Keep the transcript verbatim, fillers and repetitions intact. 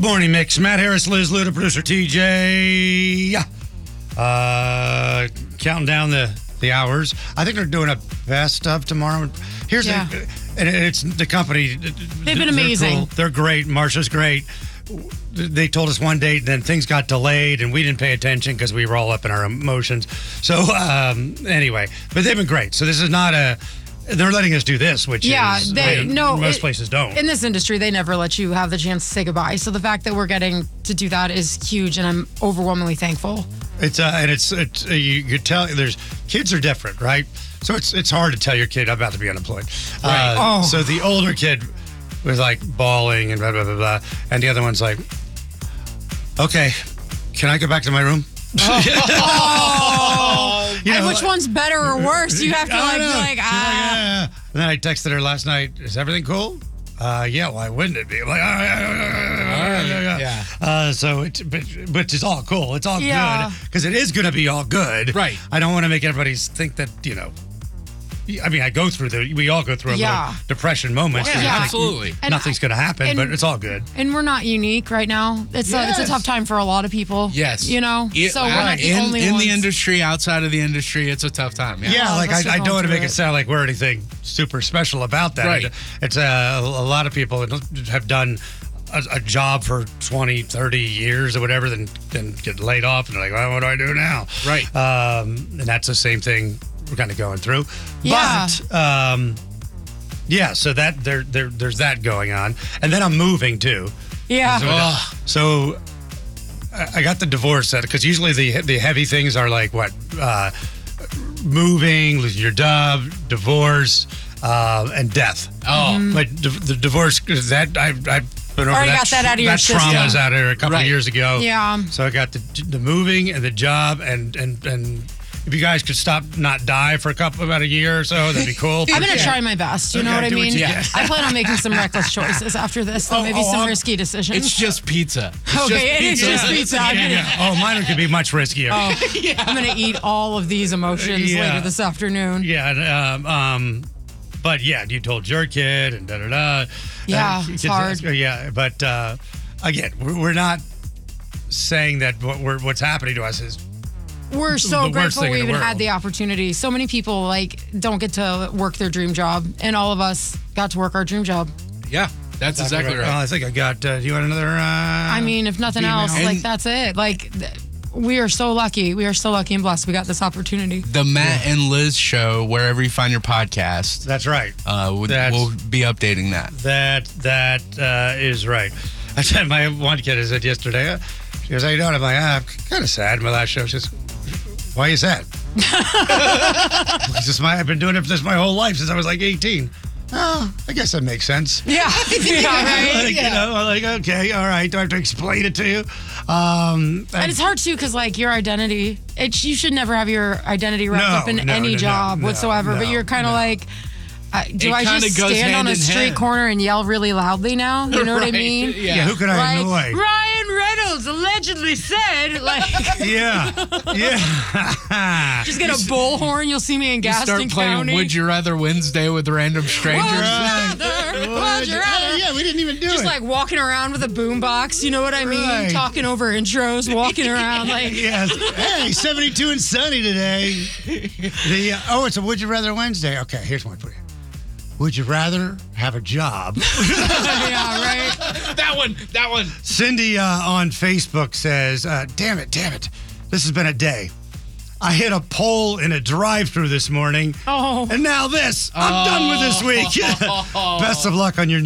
Morning Mix. Matt Harris, Liz Luda, producer T J. Uh, counting down the, the hours. I think they're doing a best of tomorrow. Here's Yeah. the, and it's the company. They've been they're amazing. Cool. They're great. Marsha's great. They told us one date, then things got delayed, and we didn't pay attention because we were all up in our emotions. So um, anyway, but they've been great. So this is not a. They're letting us do this, which Yeah, is they- I mean, no, most it- places don't. In this industry, they never let you have the chance to say goodbye. So the fact that we're getting to do that is huge, and I'm overwhelmingly thankful. It's uh, and it's it's uh, you could tell there's kids are different, right? So it's it's hard to tell your kid I'm about to be unemployed. Right. Uh, Oh. So the older kid was like bawling and blah blah blah blah, and the other one's like, "Okay, can I go back to my room?" Oh, You and know, which like- one's better or worse? You have to I like be know. like, She's ah. yeah. And then I texted her last night. Is everything cool? Uh, yeah. Why wouldn't it be? I'm like, ah, yeah, yeah, yeah, yeah. Yeah. Uh, so it's but, but it's all cool. It's all Yeah. good because it is going to be all good. Right. I don't want to make everybody think that you know. I mean, I go through the. We all go through a Yeah. little depression moments. Yeah, where you think absolutely. And Nothing's going to happen, and- but it's all good. And we're not unique right now. It's a, it's a Yes. tough time for a lot of people. Yes. You know? It- so we're not the in, only in ones. the industry, outside of the industry, it's a tough time. Yeah. Yeah, Oh, like that's I, I just don't going want to through make it it. sound like we're anything super special about that. Right. It's uh, a lot of people have done a, a job for twenty, thirty years or whatever, then then get laid off and they're like, well, what do I do now? Right. Um, and that's the same thing we're kind of going through. Yeah. But um, yeah, so that there there there's that going on, and then I'm moving too. Yeah. So, Ugh. so I I got the divorce set because usually the the heavy things are like what uh, moving, losing your job, divorce, uh, and death. Oh. But d- the divorce is that I I've been over Already that. got that out of your that trauma's system. out of here a couple Right. of years ago. Yeah. So I got the the moving and the job and and and. If you guys could stop, not die for a couple, about a year or so, that'd be cool. I'm gonna Yeah. try my best. You know Okay, what I do what mean? you can. I plan on making some reckless choices after this. So Oh, maybe oh, some I'm- risky decisions. It's just pizza. It's Okay, just it is pizza. just pizza. Yeah, I'm gonna- yeah. Oh, mine could be much riskier. Oh, I'm gonna eat all of these emotions Yeah. later this afternoon. Yeah, and, um, um, but yeah, you told your kid and da da da. Yeah, Uh, it's kids- hard. Yeah, but uh, again, we're, we're not saying that what we're, what's happening to us is We're the so worst grateful thing we in the even had world. the opportunity. So many people like don't get to work their dream job, and all of us got to work our dream job. Yeah, that's exactly Oh, right. I think I got. Uh, do you want another? Uh, I mean, if nothing email? else, And- like that's it. Like th- we are so lucky. We are so lucky and blessed. We got this opportunity. The Matt and Liz show, wherever you find your podcast, That's right. uh, would, That's- we'll be updating that. That that uh, is right. I said my one kid I said yesterday. Uh, she goes, "How you doing?" I'm like, ah, "I'm kind of sad." My last show. She says, "Why are you sad?" It's just my. I've been doing it this my whole life since I was like eighteen. Oh, I guess that makes sense. Yeah, yeah, right. Like, you know, I'm like, okay, all right. Do I have to explain it to you? Um, And it's hard too, because like your identity, it, you should never have your identity wrapped No, up in no, any no, no, job no, whatsoever. no, but you're kind of no. like, uh, do It I kinda just goes stand on hand a in street hand. corner and yell really loudly now? You know what I Right, mean? Yeah. yeah, who could I Like annoy? Ryan Reynolds allegedly said, like, Yeah, yeah. just get a bullhorn. You'll see me in You Gaston start playing County. Would You Rather Wednesday with random Would you strangers. rather? Would you rather? Yeah, we didn't even do Just it. like walking around with a boombox, you know what I mean? Right. Talking over intros, walking around like. Yes. Hey, seventy-two and sunny today. The, uh, oh, it's a Would You Rather Wednesday. Okay, here's one for you. Would you rather have a job? Yeah, right. That one, that one. Cindy uh, on Facebook says, uh, damn it, damn it. This has been a day. I hit a pole in a drive-through this morning. Oh. And now this. I'm done with this week. Best of luck on your